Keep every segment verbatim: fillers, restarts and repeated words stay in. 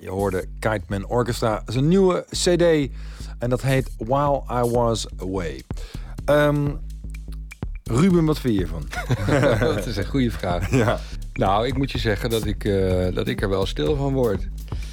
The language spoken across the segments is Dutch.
je hoorde Kite Man Orchestra. Dat is een nieuwe cd en dat heet While I Was Away. Um, Ruben, wat vind je ervan? Dat is een goede vraag. Ja. Nou, ik moet je zeggen dat ik, uh, dat ik er wel stil van word.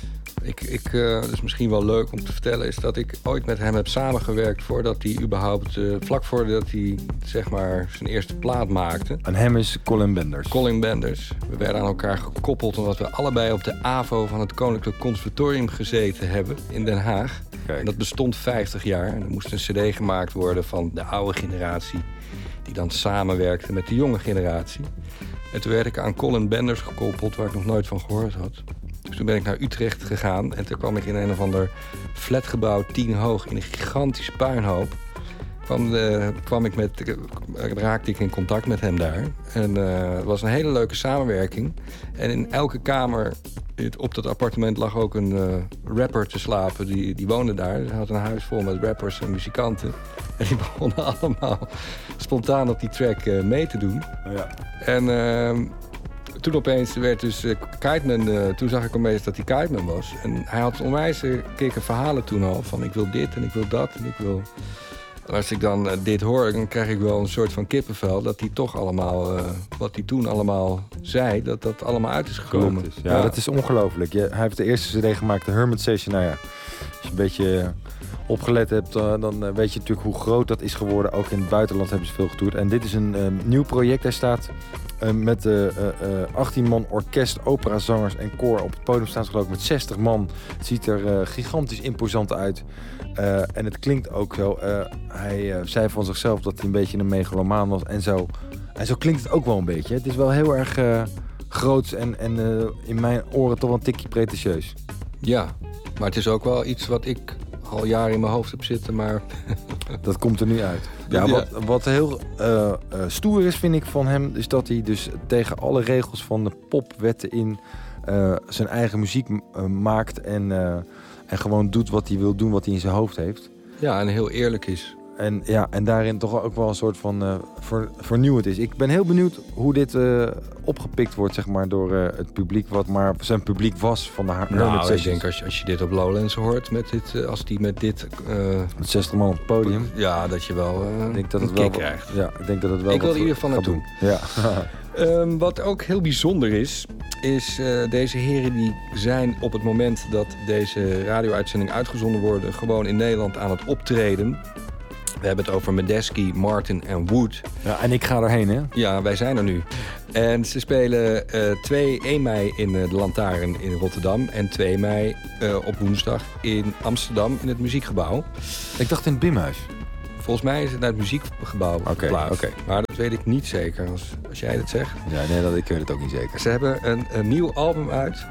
Ik, ik, uh, dat is misschien wel leuk om te vertellen, is dat ik ooit met hem heb samengewerkt voordat hij überhaupt, uh, vlak voordat hij zeg maar zijn eerste plaat maakte. En hem is Colin Benders. Colin Benders. We werden aan elkaar gekoppeld omdat we allebei op de A V O van het Koninklijk Conservatorium gezeten hebben in Den Haag. Kijk. En dat bestond vijftig jaar en er moest een cd gemaakt worden van de oude generatie die dan samenwerkte met de jonge generatie. En toen werd ik aan Colin Benders gekoppeld, waar ik nog nooit van gehoord had. Dus toen ben ik naar Utrecht gegaan en toen kwam ik in een of ander flatgebouw tien hoog in een gigantische puinhoop. Kwam, de, kwam ik met, raakte ik in contact met hem daar. En uh, het was een hele leuke samenwerking. En in elke kamer op dat appartement lag ook een uh, rapper te slapen. Die, die woonde daar. Hij had een huis vol met rappers en muzikanten. En die begonnen allemaal spontaan op die track uh, mee te doen. Ja. En uh, toen opeens werd dus uh, Kite Man, uh, toen zag ik opeens dat hij Kite Man was. En hij had onwijs uh, keken verhalen toen al. Van ik wil dit en ik wil dat en ik wil... En als ik dan uh, dit hoor, dan krijg ik wel een soort van kippenvel... dat hij toch allemaal, uh, wat hij toen allemaal zei, dat dat allemaal uit is gekomen. Is. Ja, ja, dat is ongelooflijk. Ja, hij heeft de eerste cd gemaakt, de Hermit Session. Nou ja, als je een beetje opgelet hebt, uh, dan uh, weet je natuurlijk hoe groot dat is geworden. Ook in het buitenland hebben ze veel getoerd. En dit is een uh, nieuw project. Hij staat uh, met uh, uh, achttien man orkest, operazangers en koor. Op het podium staan ze geloof ik met zestig man. Het ziet er uh, gigantisch imposant uit. Uh, en het klinkt ook zo. Uh, hij uh, zei van zichzelf dat hij een beetje een megalomaan was. En zo, en zo klinkt het ook wel een beetje. Het is wel heel erg uh, groots en, en uh, in mijn oren toch wel een tikje pretentieus. Ja, maar het is ook wel iets wat ik al jaren in mijn hoofd heb zitten, maar... Dat komt er nu uit. Ja, ja. Wat, wat heel uh, uh, stoer is, vind ik, van hem... is dat hij dus tegen alle regels van de popwetten in... Uh, zijn eigen muziek uh, maakt en... Uh, En gewoon doet wat hij wil doen, wat hij in zijn hoofd heeft. Ja, en heel eerlijk is. En, ja, en daarin toch ook wel een soort van uh, ver, vernieuwend is. Ik ben heel benieuwd hoe dit uh, opgepikt wordt, zeg maar, door uh, het publiek... wat maar zijn publiek was van de Hermit Nou, Sessions. ik denk als je, als je dit op Lowlands hoort, met dit, uh, als die met dit... Uh, met zestig man op het podium. Ja, dat je wel uh, ik denk dat het een wel kick krijgt. Ja, ik denk dat het wel ik wil wat in ieder geval gaat naartoe. doen. Ja. um, wat ook heel bijzonder is, is uh, deze heren die zijn op het moment dat deze radio-uitzending uitgezonden worden... gewoon in Nederland aan het optreden. We hebben het over Medeski, Martin en Wood. Ja, en ik ga erheen, hè? Ja, wij zijn er nu. En ze spelen uh, twee, één mei in uh, de Lantaarn in Rotterdam... en twee mei uh, op woensdag in Amsterdam in het Muziekgebouw. Ik dacht in het Bimhuis. Volgens mij is het naar het Muziekgebouw Oké, geplaatst. okay. Maar dat weet ik niet zeker, als, als jij dat zegt. Ja, nee, dat, ik weet het ook niet zeker. Ze hebben een, een nieuw album uit.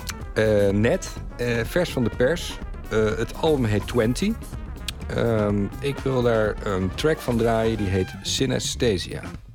Uh, net, uh, vers van de pers. Uh, het album heet twintig. Um, ik wil daar een track van draaien, die heet Synesthesia.